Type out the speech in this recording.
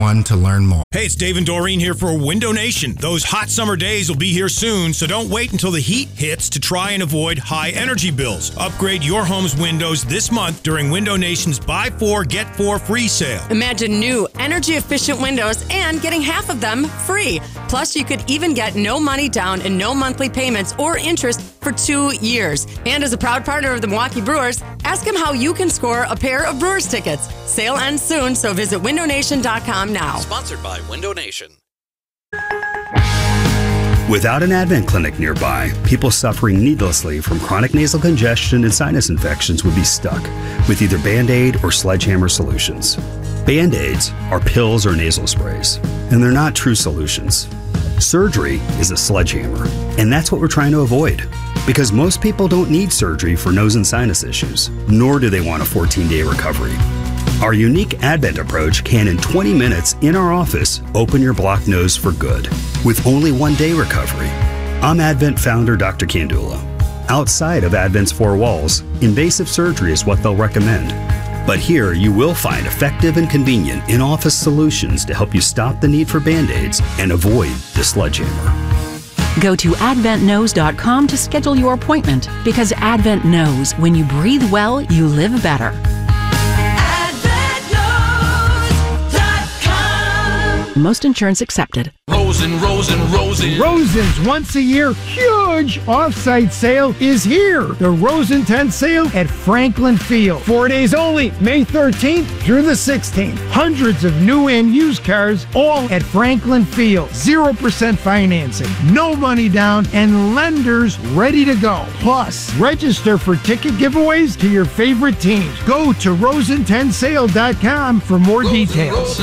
One to learn more. Hey, it's Dave and Doreen here for Window Nation. Those hot summer days will be here soon, so don't wait until the heat hits to try and avoid high energy bills. Upgrade your home's windows this month during Window Nation's Buy 4, Get 4 free sale. Imagine new, energy-efficient windows and getting half of them free. Plus, you could even get no money down and no monthly payments or interest for 2 years. And as a proud partner of the Milwaukee Brewers, ask them how you can score a pair of Brewers tickets. Sale ends soon, so visit windownation.com now. Sponsored by Window Nation. Without an Advent clinic nearby, people suffering needlessly from chronic nasal congestion and sinus infections would be stuck with either Band-Aid or Sledgehammer solutions. Band-Aids are pills or nasal sprays, and they're not true solutions. Surgery is a sledgehammer, and that's what we're trying to avoid. Because most people don't need surgery for nose and sinus issues, nor do they want a 14-day recovery. Our unique Advent approach can, in 20 minutes in our office, open your blocked nose for good, with only 1 day recovery. I'm Advent founder Dr. Kandula. Outside of Advent's four walls, invasive surgery is what they'll recommend. But here you will find effective and convenient in-office solutions to help you stop the need for Band-Aids and avoid the sledgehammer. Go to adventknows.com to schedule your appointment, because Advent knows when you breathe well, you live better. Most insurance accepted. Rosen's once a year huge off-site sale is here. The Rosen 10 sale at Franklin Field. 4 days only, May 13th through the 16th. Hundreds of new and used cars, all at Franklin Field. 0% financing, no money down, and lenders ready to go. Plus, register for ticket giveaways to your favorite teams. Go to rosen10sale.com for more details.